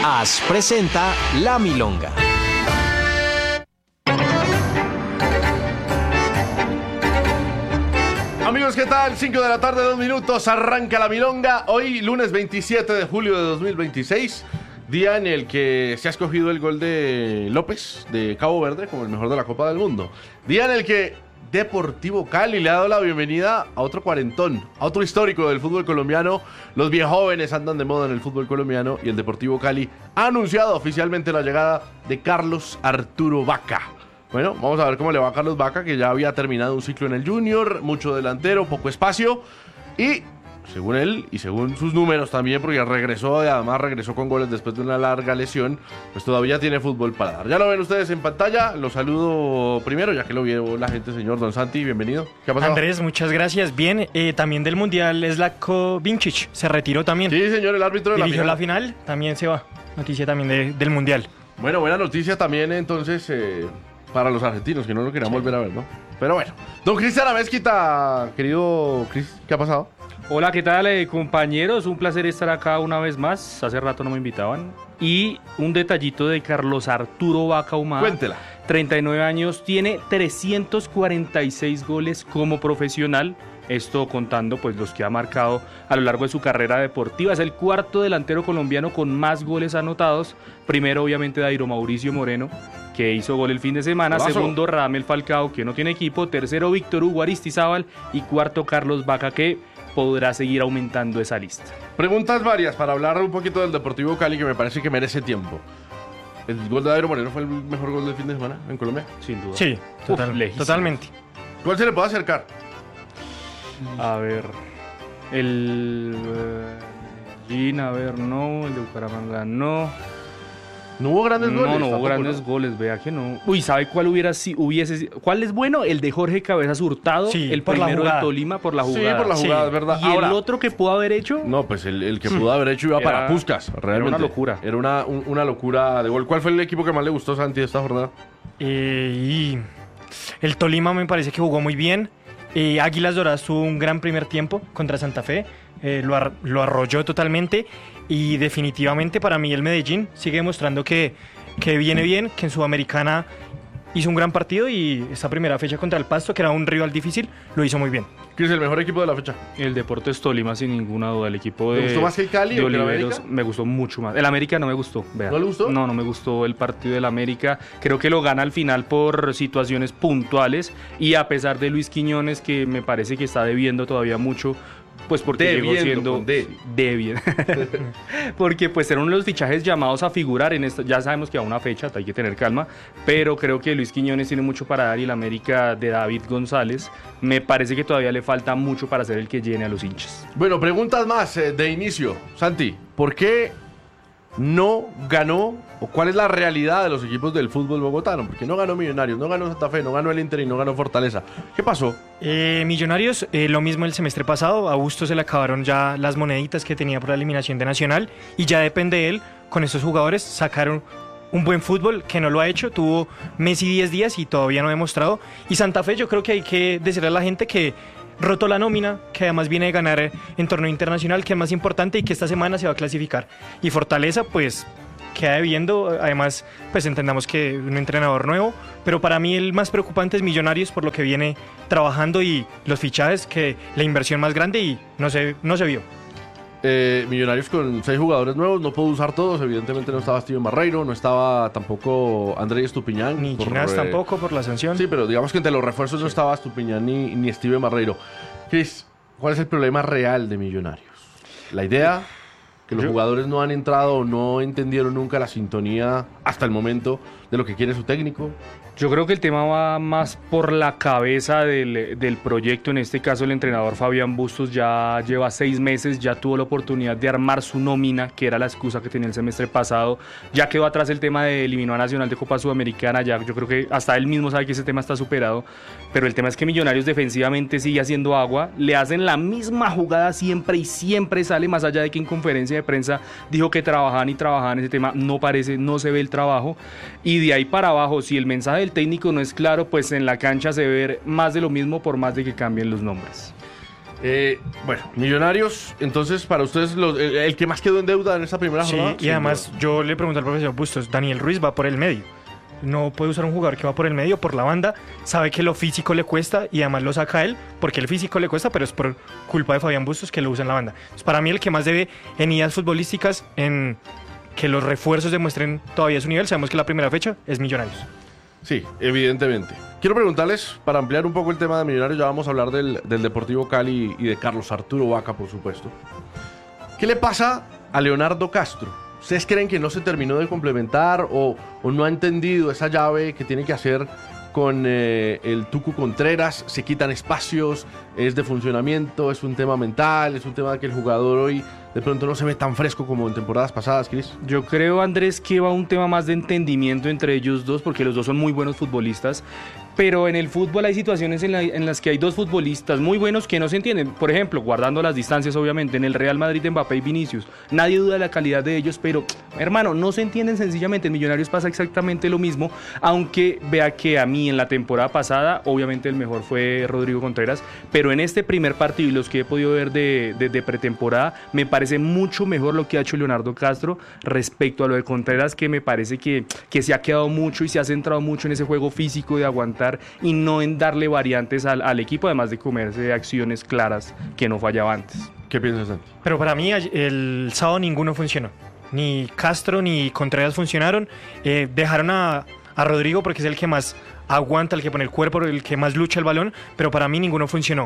AS presenta La Milonga. Amigos, ¿qué tal? 5 de la tarde, 2 minutos, arranca La Milonga. Hoy, lunes 27 de julio de 2026, día en el que se ha escogido el gol de López, de Cabo Verde, como el mejor de la Copa del Mundo. Día en el que Deportivo Cali le ha dado la bienvenida a otro cuarentón, a otro histórico del fútbol colombiano. Los viejóvenes andan de moda en el fútbol colombiano y el Deportivo Cali ha anunciado oficialmente la llegada de Carlos Arturo Vaca. Bueno, vamos a ver cómo le va a Carlos Vaca, que ya había terminado un ciclo en el Junior, mucho delantero, poco espacio, y según él y según sus números también, porque regresó y además regresó con goles después de una larga lesión, pues todavía tiene fútbol para dar. Ya lo ven ustedes en pantalla, lo saludo primero, ya que lo vio la gente, señor Don Santi, bienvenido. ¿Qué ha pasado? Andrés, muchas gracias. Bien, también del Mundial Zlatko Vincic se retiró también. Sí, señor, el árbitro de la Dirigió final. la final, también se va. Noticia también del Mundial. Bueno, buena noticia también entonces para los argentinos, que no lo querían volver a ver, ¿no? Pero bueno, don Cristian Amezquita, querido Cris, ¿qué ha pasado? Hola, ¿qué tal, compañeros? Un placer estar acá una vez más. Hace rato no me invitaban. Y un detallito de Carlos Arturo Vaca Humada. Cuéntela. 39 años, tiene 346 goles como profesional. Esto contando pues los que ha marcado a lo largo de su carrera deportiva. Es el cuarto delantero colombiano con más goles anotados. Primero, obviamente, Dairo Mauricio Moreno, que hizo gol el fin de semana. ¡Golazo! Segundo, Radamel Falcao, que no tiene equipo. Tercero, Víctor Hugo Aristizábal. Y cuarto, Carlos Vaca, que podrá seguir aumentando esa lista. Preguntas varias para hablar un poquito del Deportivo Cali, que me parece que merece tiempo. ¿El gol de Dairo Moreno fue el mejor gol del fin de semana en Colombia? Sin duda. Sí, lejísimo. totalmente. ¿Cuál se le puede acercar? A ver, el Medellín, a ver, no, el de Bucaramanga, no. No hubo grandes goles. No hubo tampoco, grandes ¿no? goles, vea que no. Uy, ¿sabe cuál cuál es bueno? El de Jorge Cabezas Hurtado, Sí, el por la primero de jugada. Tolima por la Sí, jugada. por la jugada, Sí. es verdad. Y Ahora, el otro que pudo haber hecho, no, pues el que pudo haber hecho iba Era- para Puskás, realmente. era una locura. Era una locura de gol. ¿Cuál fue el equipo que más le gustó, Santi, de esta jornada? Y el Tolima me parece que jugó muy bien. Águilas Doradas tuvo un gran primer tiempo contra Santa Fe. Lo arrolló totalmente. Y definitivamente para mí el Medellín sigue demostrando que viene bien, que en Sudamericana hizo un gran partido y esta primera fecha contra el Pasto, que era un rival difícil, lo hizo muy bien. ¿Quién es el mejor equipo de la fecha? el Deportes Tolima sin ninguna duda, el equipo ¿Te de gustó más que el Cali de o que el Oliveros, América? me gustó mucho más. El América no me gustó, vea. ¿No le gustó? No me gustó el partido del América. Creo que lo gana al final por situaciones puntuales y a pesar de Luis Quiñones, que me parece que está debiendo todavía mucho, pues porque llegó Debiendo, siendo con D. debiendo. Porque pues era uno de los fichajes llamados a figurar en esto. Ya sabemos que a una fecha hay que tener calma, pero creo que Luis Quiñones tiene mucho para dar y el América de David González me parece que todavía le falta mucho para ser el que llene a los hinchas. Bueno, preguntas más de inicio. Santi, ¿por qué no ganó o cuál es la realidad de los equipos del fútbol bogotano? Porque no ganó Millonarios, no ganó Santa Fe, no ganó el Inter y no ganó Fortaleza. ¿Qué pasó? Millonarios, lo mismo el semestre pasado. A Augusto se le acabaron ya las moneditas que tenía por la eliminación de Nacional y ya depende de él, con estos jugadores, sacar un buen fútbol que no lo ha hecho. Tuvo Messi 10 días y todavía no ha demostrado. Y Santa Fe, yo creo que hay que decirle a la gente que roto la nómina, que además viene de ganar en torneo internacional, que es más importante y que esta semana se va a clasificar. Y Fortaleza, pues queda debiendo. Además, pues entendamos que un entrenador nuevo, pero para mí el más preocupante es Millonarios por lo que viene trabajando y los fichajes, que la inversión más grande y no se vio. Millonarios con 6 jugadores nuevos, no pudo usar todos. Evidentemente no estaba Steven Barreiro, no estaba tampoco Andrés Estupiñán. Ni Ginás tampoco por la sanción. Sí, pero digamos que entre los refuerzos no estaba Estupiñán ni Steven Barreiro. Chris, ¿cuál es el problema real de Millonarios? La idea, que los jugadores no han entrado o no entendieron nunca la sintonía hasta el momento de lo que quiere su técnico. Yo creo que el tema va más por la cabeza del proyecto. En este caso, el entrenador Fabián Bustos ya lleva 6 meses, ya tuvo la oportunidad de armar su nómina, que era la excusa que tenía el semestre pasado. Ya quedó atrás el tema de eliminar a Nacional de Copa Sudamericana. Ya yo creo que hasta él mismo sabe que ese tema está superado. Pero el tema es que Millonarios defensivamente sigue haciendo agua. Le hacen la misma jugada siempre y siempre sale, más allá de que en conferencia de prensa dijo que trabajaban ese tema. No se ve el trabajo. Y de ahí para abajo, si el mensaje del técnico no es claro, pues en la cancha se ve más de lo mismo por más de que cambien los nombres. Bueno, Millonarios, entonces para ustedes el que más quedó en deuda en esta primera jornada. Sí, y además yo le pregunto al profesor Bustos, Daniel Ruiz va por el medio. No puede usar un jugador que va por el medio, por la banda, sabe que lo físico le cuesta y además lo saca él, porque el físico le cuesta, pero es por culpa de Fabián Bustos que lo usa en la banda. Entonces, para mí el que más debe en ideas futbolísticas, en que los refuerzos demuestren todavía su nivel, sabemos que la primera fecha es Millonarios. Sí, evidentemente. Quiero preguntarles, para ampliar un poco el tema de Millonarios, ya vamos a hablar del Deportivo Cali y de Carlos Arturo Vaca, por supuesto. ¿Qué le pasa a Leonardo Castro? ¿Ustedes creen que no se terminó de complementar o no ha entendido esa llave que tiene que hacer con el Tucu Contreras? ¿Se quitan espacios? ¿Es de funcionamiento? ¿Es un tema mental? ¿Es un tema de que el jugador hoy de pronto no se ve tan fresco como en temporadas pasadas, Cris? Yo creo, Andrés, que va un tema más de entendimiento entre ellos dos, porque los dos son muy buenos futbolistas. Pero en el fútbol hay situaciones en las que hay dos futbolistas muy buenos que no se entienden. Por ejemplo, guardando las distancias, obviamente, en el Real Madrid, Mbappé y Vinicius. Nadie duda de la calidad de ellos, pero, hermano, no se entienden sencillamente. En Millonarios pasa exactamente lo mismo, aunque vea que a mí en la temporada pasada, obviamente el mejor fue Rodrigo Contreras, pero en este primer partido y los que he podido ver de pretemporada, me parece mucho mejor lo que ha hecho Leonardo Castro respecto a lo de Contreras, que me parece que se ha quedado mucho y se ha centrado mucho en ese juego físico de aguantar y no en darle variantes al equipo, además de comerse acciones claras que no fallaba antes. ¿Qué piensas, Santi? Pero para mí el sábado ninguno funcionó. Ni Castro ni Contreras funcionaron. Dejaron a Rodrigo porque es el que más aguanta, el que pone el cuerpo, el que más lucha el balón, pero para mí ninguno funcionó.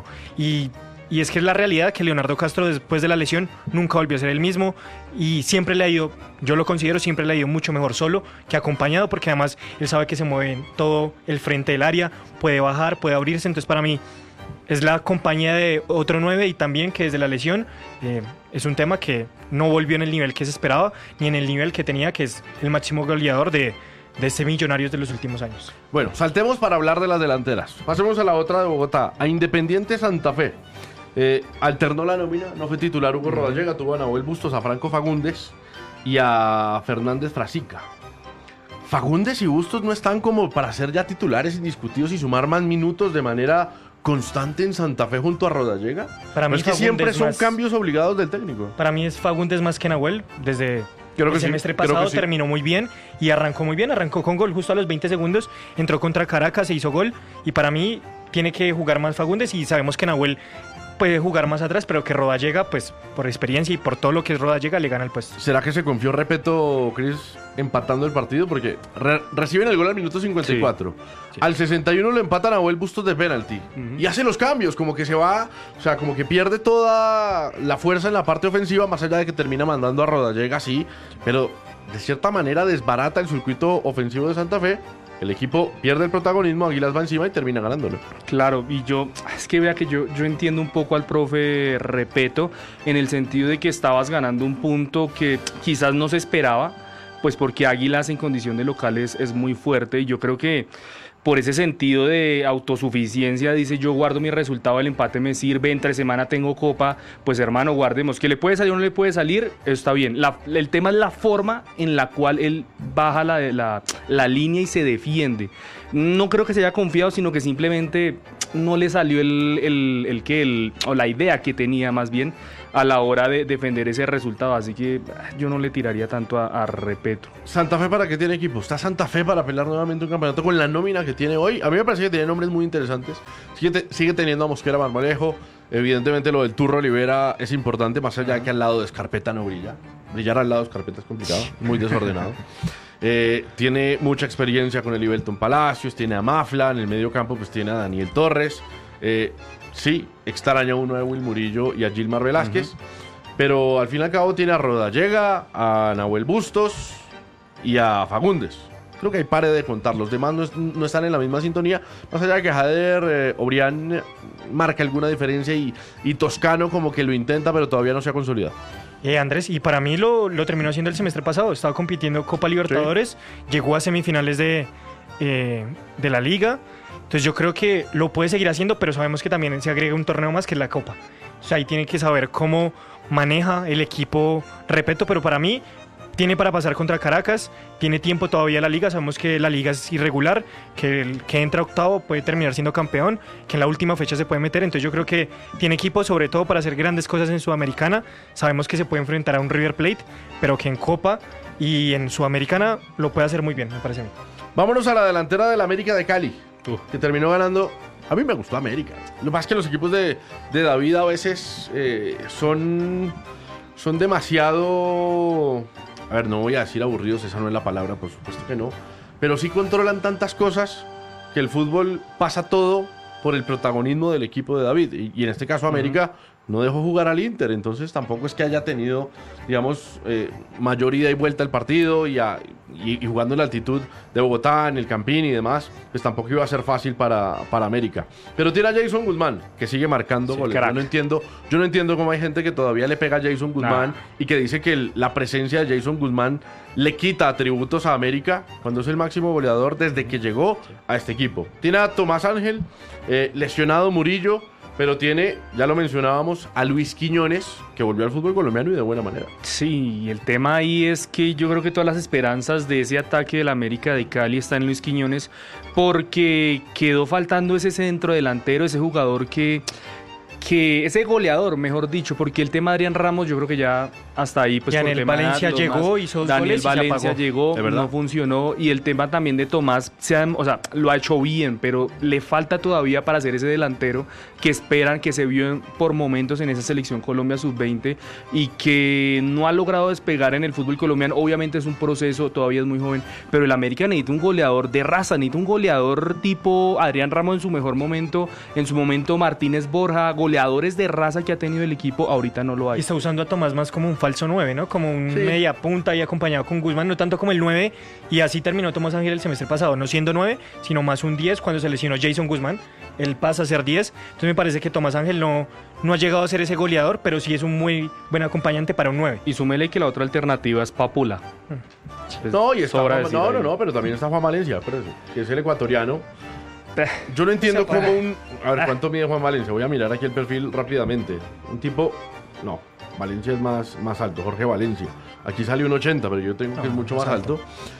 Y es que es la realidad que Leonardo Castro después de la lesión nunca volvió a ser el mismo y siempre le ha ido, yo lo considero, siempre le ha ido mucho mejor solo que acompañado, porque además él sabe que se mueve en todo el frente del área, puede bajar, puede abrirse. Entonces para mí es la compañía de otro 9 y también que desde la lesión es un tema que no volvió en el nivel que se esperaba ni en el nivel que tenía, que es el máximo goleador de este Millonarios de los últimos años. Bueno, saltemos para hablar de las delanteras. Pasemos a la otra de Bogotá, a Independiente Santa Fe. Alternó la nómina, no fue titular Hugo Rodallega, tuvo a Nahuel Bustos, a Franco Fagundes y a Fernández Frasica. Fagundes y Bustos no están como para ser ya titulares indiscutidos y sumar más minutos de manera constante en Santa Fe junto a Rodallega. Para mí es que siempre son cambios obligados del técnico. Para mí es Fagundes más que Nahuel. Desde el semestre pasado terminó muy bien y arrancó muy bien, arrancó con gol justo a los 20 segundos, entró contra Caracas, se hizo gol y para mí tiene que jugar más Fagundes y sabemos que Nahuel puede jugar más atrás, pero que Rodallega, pues por experiencia y por todo lo que es Rodallega, le gana el puesto. ¿Será que se confió Repeto, Cris, empatando el partido? Porque reciben el gol al minuto 54. Sí. Al 61 lo empatan a Nahuel Bustos de penalti. Y hace los cambios, como que se va, o sea, como que pierde toda la fuerza en la parte ofensiva, más allá de que termina mandando a Rodallega, sí, pero de cierta manera desbarata el circuito ofensivo de Santa Fe. El equipo pierde el protagonismo, Águilas va encima y termina ganándolo. Claro, y es que vea que yo entiendo un poco al profe Repeto, en el sentido de que estabas ganando un punto que quizás no se esperaba, pues porque Águilas en condición de local es muy fuerte, y yo creo que por ese sentido de autosuficiencia, dice: yo guardo mi resultado, el empate me sirve, entre semana tengo copa, pues hermano, guardemos. Que le puede salir o no le puede salir, eso está bien. El tema es la forma en la cual él baja la línea y se defiende. No creo que se haya confiado, sino que simplemente no le salió o la idea que tenía más bien a la hora de defender ese resultado, así que yo no le tiraría tanto a Repeto. ¿Santa Fe para qué tiene equipo? ¿Está Santa Fe para pelear nuevamente un campeonato con la nómina que tiene hoy? A mí me parece que tiene nombres muy interesantes. Sigue teniendo a Mosquera, Marmolejo. Evidentemente lo del Turro Olivera es importante, más allá de que al lado de Escarpeta no brilla. Brillar al lado de Escarpeta es complicado, muy desordenado. Tiene mucha experiencia con el Ibelton Palacios, tiene a Mafla, en el medio campo pues tiene a Daniel Torres. Sí, extraña uno de Will Murillo y a Gilmar Velázquez, pero al fin y al cabo tiene a Rodallega, a Nahuel Bustos y a Fagundes. Creo que hay pare de contar, los demás no están en la misma sintonía, más allá de que Jader Obrián marca alguna diferencia y Toscano como que lo intenta, pero todavía no se ha consolidado. Andrés, y para mí lo terminó haciendo el semestre pasado, estaba compitiendo Copa Libertadores, llegó a semifinales de la Liga. Entonces yo creo que lo puede seguir haciendo, pero sabemos que también se agrega un torneo más que es la Copa. O sea, ahí tiene que saber cómo maneja el equipo Repeto, pero para mí tiene para pasar contra Caracas, tiene tiempo todavía la liga, sabemos que la liga es irregular, que el que entra octavo puede terminar siendo campeón, que en la última fecha se puede meter, entonces yo creo que tiene equipo sobre todo para hacer grandes cosas en Sudamericana, sabemos que se puede enfrentar a un River Plate, pero que en Copa y en Sudamericana lo puede hacer muy bien, me parece a mí. Vámonos a la delantera del América de Cali, que terminó ganando. A mí me gustó América. Lo más que los equipos de David a veces son demasiado... A ver, no voy a decir aburridos, esa no es la palabra, por supuesto que no. Pero sí controlan tantas cosas que el fútbol pasa todo por el protagonismo del equipo de David. Y en este caso América no dejó jugar al Inter, entonces tampoco es que haya tenido, digamos, mayor ida y vuelta al partido y jugando en la altitud de Bogotá, en el Campín y demás, pues tampoco iba a ser fácil para América. Pero tiene a Jason Guzmán, que sigue marcando goles. Yo no entiendo cómo hay gente que todavía le pega a Jason Guzmán y que dice que la presencia de Jason Guzmán le quita atributos a América cuando es el máximo goleador desde que llegó a este equipo. Tiene a Tomás Ángel, lesionado Murillo, pero tiene, ya lo mencionábamos, a Luis Quiñones, que volvió al fútbol colombiano y de buena manera. Sí, el tema ahí es que yo creo que todas las esperanzas de ese ataque del América de Cali están en Luis Quiñones, porque quedó faltando ese centro delantero, ese jugador que ese goleador, mejor dicho, porque el tema de Adrián Ramos yo creo que ya hasta ahí pues Daniel Valencia llegó, hizo dos Daniel goles y Valencia se apagó. llegó, no funcionó, y el tema también de Tomás, o sea, lo ha hecho bien, pero le falta todavía para ser ese delantero que esperan, que se vio por momentos en esa selección Colombia sub-20 y que no ha logrado despegar en el fútbol colombiano. Obviamente es un proceso, todavía es muy joven, pero el América necesita un goleador de raza, necesita un goleador tipo Adrián Ramos en su mejor momento, en su momento Martínez Borja, goleadores de raza que ha tenido el equipo, ahorita no lo hay. Y está usando a Tomás más como un falso 9, ¿no? Como un media punta y acompañado con Guzmán, no tanto como el 9, y así terminó Tomás Ángel el semestre pasado, no siendo 9, sino más un 10 cuando se lesionó Jason Guzmán, él pasa a ser 10, entonces me parece que Tomás Ángel no ha llegado a ser ese goleador, pero sí es un muy buen acompañante para un 9. Y súmele que la otra alternativa es Papula. No, y está pero también está Juan Valencia, que es el ecuatoriano. Yo no entiendo cómo a ver, ¿cuánto mide Juan Valencia? Voy a mirar aquí el perfil rápidamente. Un tipo... No, Valencia es más alto, Jorge Valencia. Aquí sale un 80, pero yo tengo que es mucho más alto.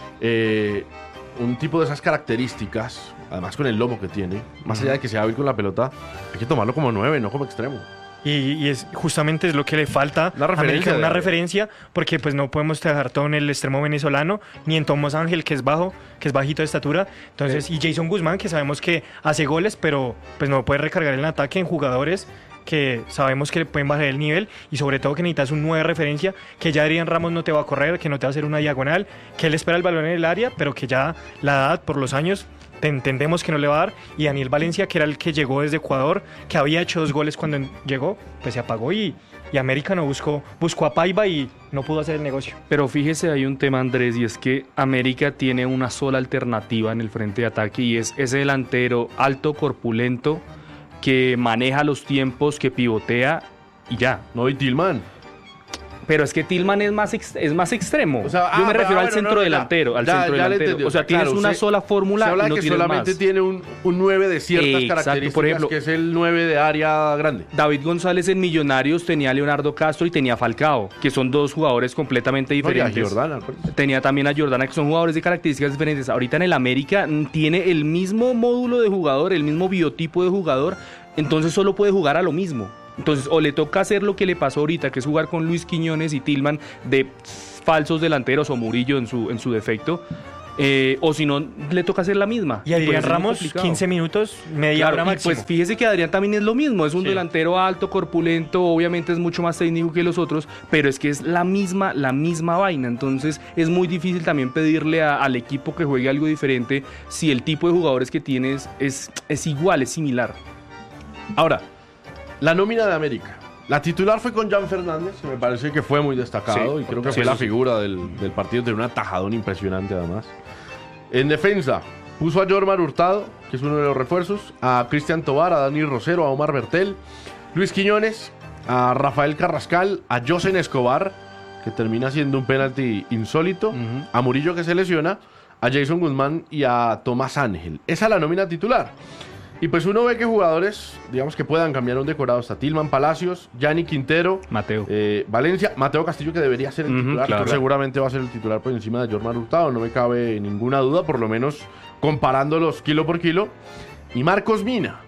Un tipo de esas características, además con el lomo que tiene, más allá de que sea hábil con la pelota, hay que tomarlo como 9, no como extremo. Y es justamente es lo que le falta a América, una referencia, porque pues no podemos dejar todo en el extremo venezolano, ni en Tomás Ángel, que es bajo, que es bajito de estatura, entonces, y Jason Guzmán, que sabemos que hace goles, pero pues no puede recargar el ataque en jugadores que sabemos que le pueden bajar el nivel, y sobre todo que necesitas un 9 de referencia, que ya Adrián Ramos no te va a correr, que no te va a hacer una diagonal, que él espera el balón en el área, pero que ya la edad, por los años, entendemos que no le va a dar. Y Daniel Valencia, que era el que llegó desde Ecuador, que había hecho 2 goles cuando llegó, pues se apagó, y América no buscó a Paiva y no pudo hacer el negocio. Pero fíjese, hay un tema, Andrés, y es que América tiene una sola alternativa en el frente de ataque, y es ese delantero alto, corpulento, que maneja los tiempos, que pivotea y ya. No, y Tillman. Pero es que Tillman es más extremo. O sea, yo me refiero al centro delantero. O sea, tienes una sola fórmula y no que tienes solamente más. Tiene un 9 de ciertas características, por ejemplo, que es el 9 de área grande. David González en Millonarios tenía a Leonardo Castro y tenía a Falcao, que son dos jugadores completamente diferentes. Jordana, tenía también a Jordana, que son jugadores de características diferentes. Ahorita en el América tiene el mismo módulo de jugador, el mismo biotipo de jugador, entonces solo puede jugar a lo mismo. Entonces, o le toca hacer lo que le pasó ahorita, que es jugar con Luis Quiñones y Tillman de falsos delanteros, o Murillo en su defecto, o si no, le toca hacer la misma. Y Adrián Ramos, 15 minutos, media hora máximo. Pues fíjese que Adrián también es lo mismo, es un delantero alto, corpulento, obviamente es mucho más técnico que los otros, pero es que es la misma vaina, entonces es muy difícil también pedirle al equipo que juegue algo diferente si el tipo de jugadores que tienes es igual, es similar. Ahora, la nómina de América. La titular fue con Jan Fernández, que me parece que fue muy destacado, y creo que fue la figura del partido, de un atajadón impresionante además. En defensa, puso a Jormar Hurtado, que es uno de los refuerzos, a Cristian Tobar, a Dani Rosero, a Omar Bertel, Luis Quiñones, a Rafael Carrascal, a Josen Escobar, que termina siendo un penalti insólito, a Murillo, que se lesiona, a Jason Guzmán y a Tomás Ángel. Esa es la nómina titular. Y pues uno ve que jugadores, digamos, que puedan cambiar un decorado. Está Tillman Palacios, Gianni Quintero, Mateo. Valencia, Mateo Castillo, que debería ser el titular. claro. Que seguramente va a ser el titular por encima de Jorman Hurtado, no me cabe ninguna duda, por lo menos comparándolos kilo por kilo. Y Marcos Mina.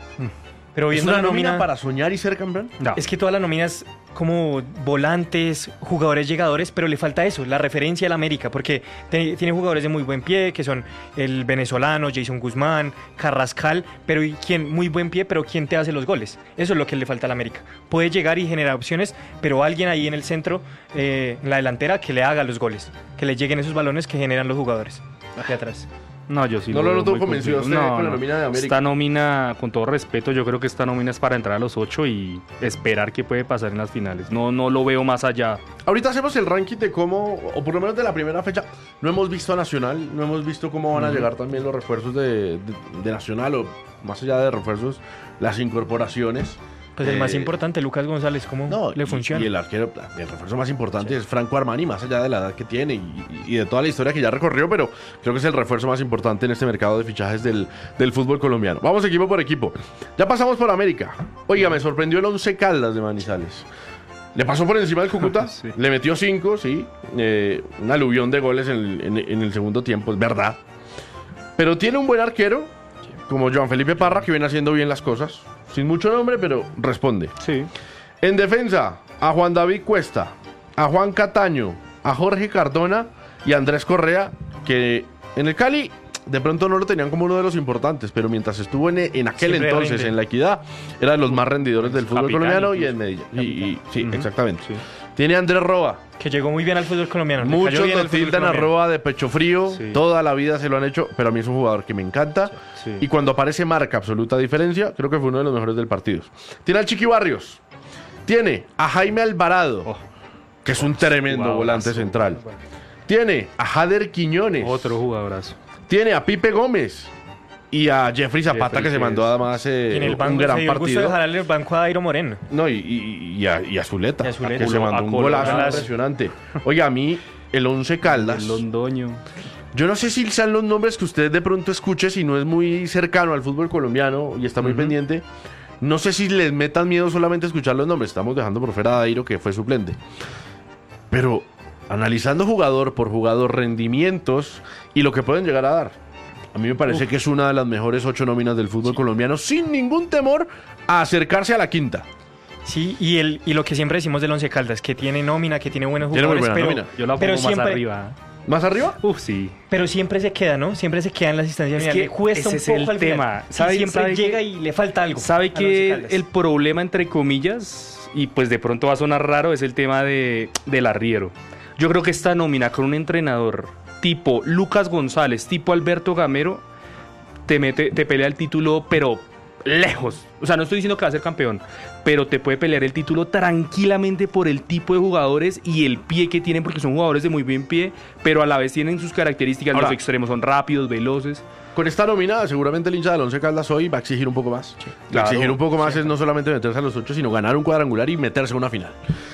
Pero ¿Es viendo una la nómina nómina, para soñar y ser campeón? No. es que toda la nómina es como volantes, jugadores llegadores, pero le falta eso, la referencia al América, porque tiene jugadores de muy buen pie, que son el venezolano, Jason Guzmán, Carrascal, pero muy buen pie, pero ¿quién te hace los goles? Eso es lo que le falta al América. Puede llegar y generar opciones, pero alguien ahí en el centro, en la delantera, que le haga los goles, que le lleguen esos balones que generan los jugadores de atrás. No, yo sí No lo veo noto muy convencido complicado. usted con la nómina de América. Esta nómina, con todo respeto, yo creo que esta nómina es para entrar a los 8 y esperar qué puede pasar en las finales. No lo veo más allá. Ahorita hacemos el ranking de cómo, o por lo menos de la primera fecha, no hemos visto a Nacional, no hemos visto cómo van a llegar también los refuerzos de Nacional, o más allá de refuerzos, las incorporaciones. Pues el más importante, Lucas González, ¿cómo le funciona? Y el arquero, el refuerzo más importante es Franco Armani, más allá de la edad que tiene y de toda la historia que ya recorrió, pero creo que es el refuerzo más importante en este mercado de fichajes del fútbol colombiano. Vamos equipo por equipo. Ya pasamos por América. Oiga, me sorprendió el Once Caldas de Manizales. Le pasó por encima del Cúcuta, Sí. le metió 5, sí, un aluvión de goles en el segundo tiempo, es verdad. Pero tiene un buen arquero, como Joan Felipe Parra, que viene haciendo bien las cosas. Sin mucho nombre, pero responde. Sí. En defensa, a Juan David Cuesta, a Juan Cataño, a Jorge Cardona y a Andrés Correa, que en el Cali de pronto no lo tenían como uno de los importantes, pero mientras estuvo en aquel Siempre entonces rinde. en La Equidad, era de los más rendidores del fútbol Capitán colombiano y incluso. en Medellín. Sí, exactamente. Sí. Tiene a Andrés Roa. Que llegó muy bien al fútbol colombiano. le cayó Muchos bien lo al fútbol tildan a colombiano. Roa de pecho frío, Sí. toda la vida se lo han hecho, pero a mí es un jugador que me encanta. Sí. Y cuando aparece marca absoluta diferencia, creo que fue uno de los mejores del partido. Tiene al Chiqui Barrios. Tiene a Jaime Alvarado, que es un tremendo jugadorazo. volante central. Tiene a Jader Quiñones. Otro jugadorazo. Tiene a Pipe Gómez. Y a Jeffrey Zapata, Jeffrey, que se que mandó además Y en el banco un se gran dio el gusto de partido. dejarle el banco a Dairo Moreno. No, y a Zuleta, Y a Zuleta. que se mandó un golazo Golazo. impresionante. Oiga, a mí, el Once Caldas... El Londoño. Yo no sé si sean los nombres que usted de pronto escuche, si no es muy cercano al fútbol colombiano y está muy pendiente. No sé si les metan miedo solamente escuchar los nombres. Estamos dejando por fuera a Dairo, que fue suplente. Pero analizando jugador por jugador, rendimientos y lo que pueden llegar a dar. A mí me parece que es una de las mejores 8 nóminas del fútbol colombiano, sin ningún temor a acercarse a la quinta. Sí, y lo que siempre decimos del Once Caldas, que tiene nómina, que tiene buenos Tiene muy jugadores, buena pero, nómina. Yo la pero pongo más siempre, arriba. ¿Más arriba? Sí. pero siempre se queda, ¿no? Siempre se queda en las instancias Es finales. que Le cuesta ese un es poco el al final. tema. Sí, ¿Sabe- siempre sabe llega que- y le falta algo. ¿Sabe al Once que Caldas. el problema, entre comillas, y pues de pronto va a sonar raro, es el tema del arriero? Yo creo que esta nómina con un entrenador tipo Lucas González, tipo Alberto Gamero, te pelea el título, pero lejos. O sea, no estoy diciendo que va a ser campeón, pero te puede pelear el título tranquilamente por el tipo de jugadores y el pie que tienen, porque son jugadores de muy bien pie, pero a la vez tienen sus características. Ahora- Los extremos son rápidos, veloces. Con esta nómina, seguramente el hincha del Once Caldas hoy va a exigir un poco más. Va a claro, exigir un poco más es no solamente meterse a los 8, sino ganar un cuadrangular y meterse a una final.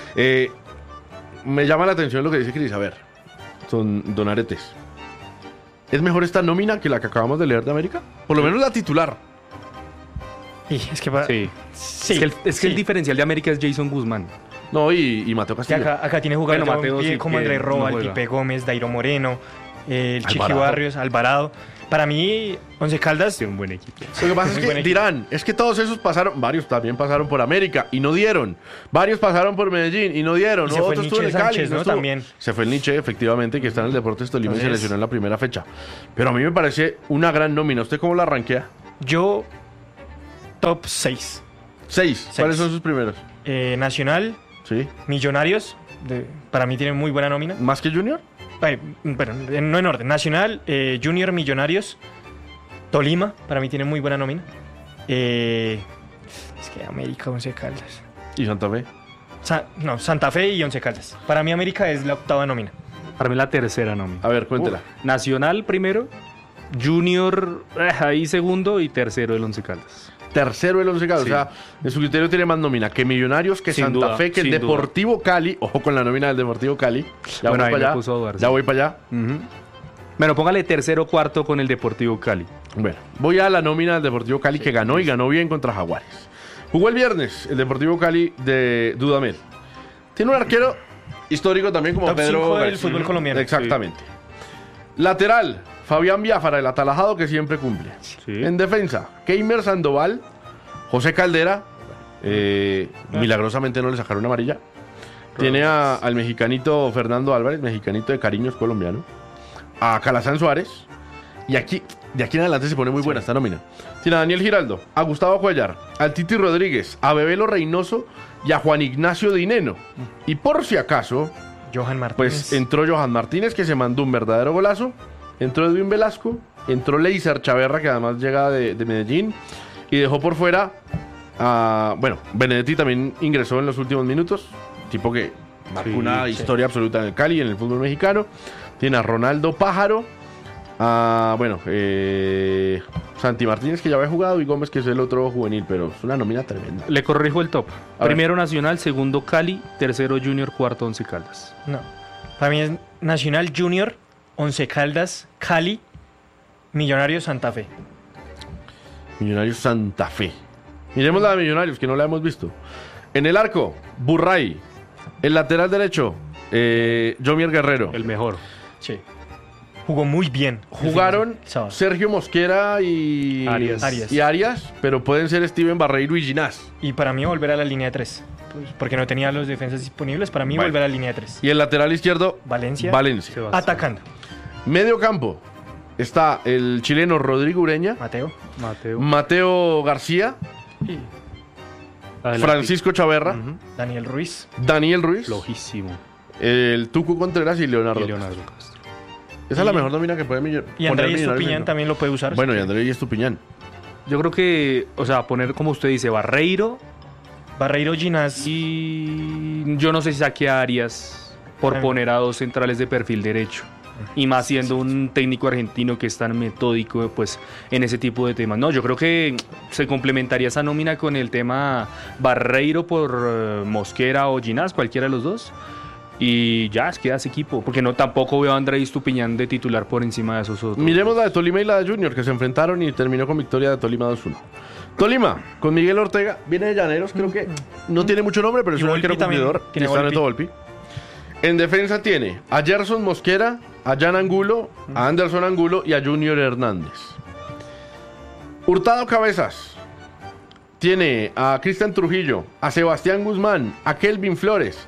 Me llama la atención lo que dice Cris. A ver, Don Aretes. ¿Es mejor esta nómina que la que acabamos de leer de América? Por lo menos la titular. Y es que Sí. sí, Es que el diferencial de América es Jason Guzmán. No, y Mateo Y Castillo. acá tiene jugadores Bueno, de buen Mateo pie sí como que Andrés no Roa, el juega. Pipe Gómez, Dairo Moreno, el Chiqui Alvarado. Barrios, Alvarado. Para mí, Once Caldas, Tiene un buen equipo. Lo que pasa es Muy que buen equipo. dirán, es que todos esos pasaron, varios también pasaron por América y no dieron. Varios pasaron por Medellín y no dieron. Y se fue Otro el estuvo en el Nietzsche Cali, Sánchez, ¿no? estuvo. También. Se fue el Nietzsche, efectivamente, que está en el Deportes Tolima y se Entonces- lesionó en la primera fecha. Pero a mí me parece una gran nómina. ¿Usted cómo la arranquea? yo top 6. 6. ¿Cuáles son sus primeros? Nacional, Sí. Millonarios, para mí tiene muy buena nómina. ¿Más que Junior? Bueno, no en orden. Nacional, Junior, Millonarios, Tolima, para mí tiene muy buena nómina. Es que América, Once Caldas. ¿Y Santa Fe? Santa Fe y Once Caldas. Para mí América es la octava nómina. Para mí la tercera nómina. A ver, cuéntela. Nacional primero, Junior ahí segundo y tercero el Once Caldas. Tercero el Once Caldas. Sí. O sea, en su criterio tiene más nómina que Millonarios, que Sin Santa duda, Fe, que el sin duda. Deportivo Cali. Ojo con la nómina del Deportivo Cali. Ya Bueno, voy ahí para me allá. puso a dudar, Ya sí. voy para allá. Bueno, póngale tercero o cuarto con el Deportivo Cali. Bueno, voy a la nómina del Deportivo Cali que ganó y ganó bien contra Jaguares. Jugó el viernes el Deportivo Cali de Dudamel. Tiene un arquero histórico también como Top Pedro 5 del García. fútbol colombiano. Exactamente. Lateral, Fabián Biafara, el atalajado que siempre cumple. Sí. En defensa, Keimer Sandoval, José Caldera, milagrosamente no le sacaron amarilla. Tiene al mexicanito Fernando Álvarez, mexicanito de cariños colombiano. A Calazán Suárez. Y aquí, de aquí en adelante se pone muy buena esta nómina. Tiene a Daniel Giraldo, a Gustavo Cuellar, al Titi Rodríguez, a Bebelo Reynoso y a Juan Ignacio Dineno. Y por si acaso, Johan Martínez. pues entró Johan Martínez, que se mandó un verdadero golazo. Entró Edwin Velasco. Entró Leiser Chaverra, que además llega de Medellín. Y dejó por fuera a... Bueno, Benedetti también ingresó en los últimos minutos. Tipo que marcó una historia absoluta en el Cali, en el fútbol mexicano. Tiene a Ronaldo Pájaro. Bueno, Santi Martínez, que ya había jugado, y Gómez, que es el otro juvenil, pero es una nómina tremenda. Le corrijo el top. A ver. Primero Nacional, segundo Cali, tercero Junior, cuarto Once Caldas. No. Para mí es Nacional, Junior, Once Caldas, Cali, Millonarios, Santa Fe. Millonarios Santa Fe. Miremos la de Millonarios, que no la hemos visto. En el arco, Burray. El lateral derecho, Jomier Guerrero. El mejor. Sí. Jugó muy bien. Jugaron el sábado. Sergio Mosquera y Arias. pero pueden ser Steven Barreiro y Ginás. Y para mí volver a la línea de 3. Pues porque no tenía los defensas disponibles. Para mí Bueno. volver a la línea de 3. Y el lateral izquierdo, Valencia. Valencia. Sebastián. Atacando. Medio campo está el chileno Rodrigo Ureña, Mateo. Mateo García, Adelante. Francisco Chaverra, Ujú. Daniel Ruiz. Daniel Ruiz, Flojísimo. el Tucu Contreras y Leonardo. Y Leonardo Castro. Esa es la mejor nómina que puede Y Andrés Estupiñán también lo puede usar. Bueno, y Andrés Estupiñán. Yo creo que, o sea, poner como usted dice, Barreiro Barreiro, Ginás. y yo no sé si saque a Arias por poner a dos centrales de perfil derecho. Y más siendo un técnico argentino que es tan metódico pues en ese tipo de temas. No, yo creo que se complementaría esa nómina con el tema Barreiro por Mosquera o Ginás, cualquiera de los dos. Y ya, queda ese equipo. Porque no tampoco veo a Andrés Estupiñán de titular por encima de esos otros. Miremos la de Tolima y la de Junior, que se enfrentaron y terminó con victoria de Tolima 2-1. Tolima, con Miguel Ortega, viene de Llaneros, creo que no tiene mucho nombre, pero es Y un Volpi arquero también, cumplidor. tiene Y está Volpi. Neto Volpi. En defensa tiene a Gerson Mosquera, a Jan Angulo, a Anderson Angulo y a Junior Hernández. Hurtado Cabezas tiene a Cristian Trujillo, a Sebastián Guzmán, a Kelvin Flores,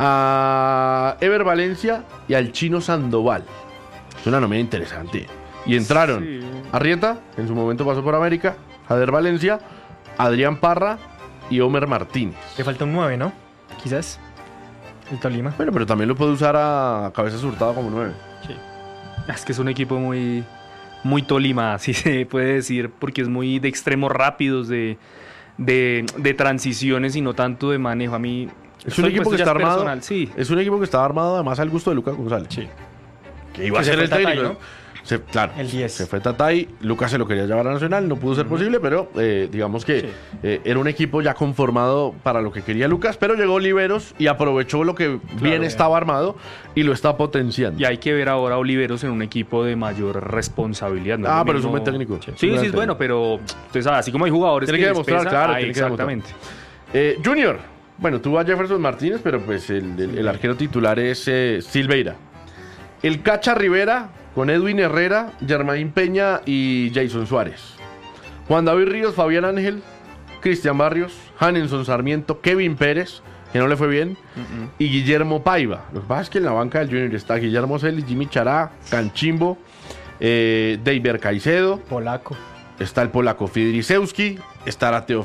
a Ever Valencia y al Chino Sandoval. Es una nómina interesante. Y entraron Sí. Arrieta, que en su momento pasó por América, Jader Valencia, Adrián Parra y Homer Martínez. Le falta un 9, ¿no? Quizás. El Tolima. Bueno, pero también lo puede usar a Cabezas Hurtado como 9. Es que es un equipo muy, muy Tolima, así se puede decir, porque es muy de extremos rápidos, de transiciones y no tanto de manejo. A mí Es un equipo que ya está es armado. personal, sí. Es un equipo que está armado además al gusto de Lucas González. Sí. Que iba a Que se ser fue el técnico. Tatay, ¿no? Claro. El 10. Se fue Tatay. Lucas se lo quería llevar a Nacional. No pudo ser posible, pero digamos que era un equipo ya conformado para lo que quería Lucas. Pero llegó Oliveros y aprovechó lo que bien estaba armado y lo está potenciando. Y hay que ver ahora a Oliveros en un equipo de mayor responsabilidad. ¿No? Ah, lo pero es un mismo- buen técnico. Sí, Es un sí, gran es técnico. bueno, pero usted sabe, así como hay jugadores Tiene que les demostrar, pesa, claro, ah, tiene que demostrar. exactamente. Junior. Bueno, tuvo a Jefferson Martínez, pero pues el arquero titular es Silveira. El Cacha Rivera con Edwin Herrera, Germain Peña y Jason Suárez. Juan David Ríos, Fabián Ángel, Cristian Barrios, Hanenson Sarmiento, Kevin Pérez, que no le fue bien, y Guillermo Paiva. Lo que pasa es que en la banca del Junior está Guillermo Celis, Jimmy Chará, Canchimbo, Deiber Caicedo, Polaco. está el polaco Fidrisewski, está